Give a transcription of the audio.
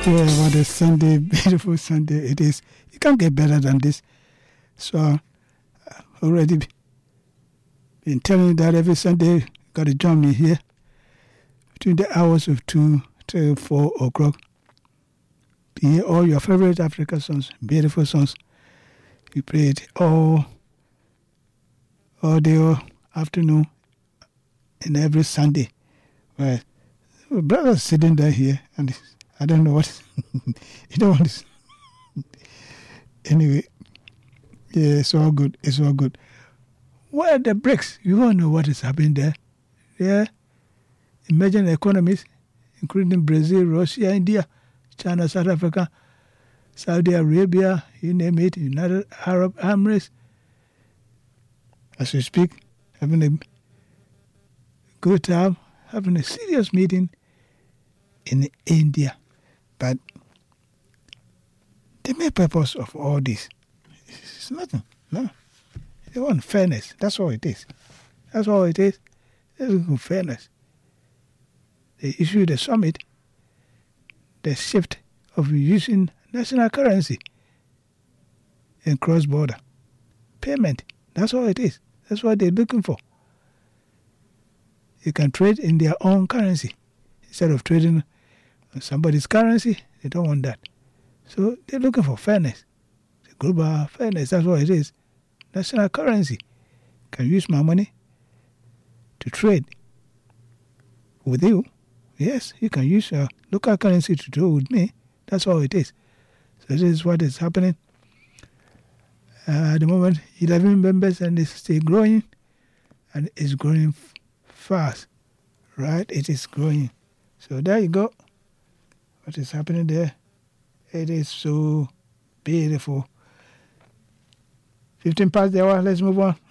Yeah, what a Sunday, beautiful Sunday it is. You can't get better than this. So, already been telling you that every Sunday you got to join me here between the hours of 2 to 4 o'clock. You hear all your favorite African songs, beautiful songs. We play it all day, all afternoon, and every Sunday. Right. My brother's sitting there here, and I don't know what. You don't want to. Anyway, yeah, it's all good. It's all good. What are the BRICS? You all know what is happening there. Yeah. Emerging economies, including Brazil, Russia, India, China, South Africa, Saudi Arabia, you name it, United Arab Emirates. As we speak, having a good time, having a serious meeting in India. But the main purpose of all this is nothing. No. They want fairness. That's all it is. That's all it is. They're looking for fairness. They issued a summit, the shift of using national currency and cross-border payment. That's all it is. That's what they're looking for. You can trade in their own currency instead of trading on somebody's currency. They don't want that. So they're looking for fairness. The global fairness, that's what it is. National currency. Can use my money to trade with you. Yes, you can use your local currency to trade with me. That's all it is. So this is what is happening. At the moment, 11 members, and it's still growing. And it's growing fast. Right? It is growing. So there you go. What is happening there? It is so beautiful. 15 past the hour. Let's move on.